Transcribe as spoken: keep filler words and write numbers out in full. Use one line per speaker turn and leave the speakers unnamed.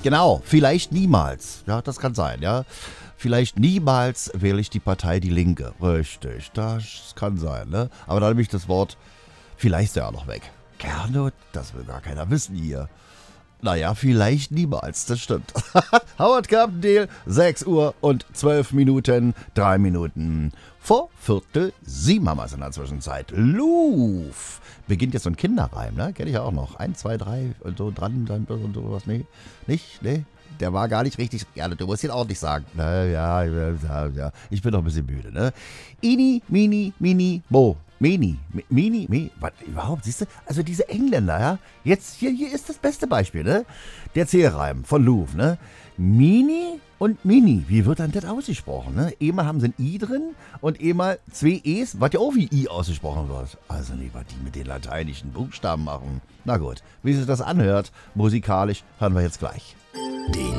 Genau, vielleicht niemals. Ja, das kann sein, ja. Vielleicht niemals wähle ich die Partei Die Linke. Richtig, das kann sein, ne? Aber dann nehme ich das Wort vielleicht ja auch noch weg. Gerne, das will gar keiner wissen hier. Naja, vielleicht niemals, das stimmt. Howard Carpendale, sechs Uhr und zwölf Minuten, drei Minuten vor Viertel sieben haben wir es in der Zwischenzeit. Luf beginnt jetzt so ein Kinderreim, ne? Kenn ich ja auch noch. Eins, zwei, drei und so dran, dann und sowas. Nee, nicht? Nee? Der war gar nicht richtig. Ja, du musst ihn auch nicht sagen. Na, ja, ja, ja. Ich bin doch ein bisschen müde, ne? Ini, mini, mini, mo. Mini, Mi- Mini, Mi, was überhaupt, siehst du? Also diese Engländer, ja, jetzt, hier, hier ist das beste Beispiel, ne? Der Zählreim von Louvre, ne? Mini und Mini, wie wird dann das ausgesprochen, ne? Einmal haben sie ein I drin und einmal zwei E's, was ja auch wie I ausgesprochen wird. Also nee, was die mit den lateinischen Buchstaben machen. Na gut, wie sich das anhört, musikalisch, hören wir jetzt gleich.
Den